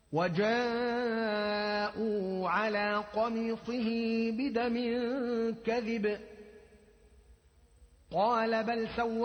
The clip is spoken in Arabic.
وجاءوا على قميصه بدم كذب قال بل سولت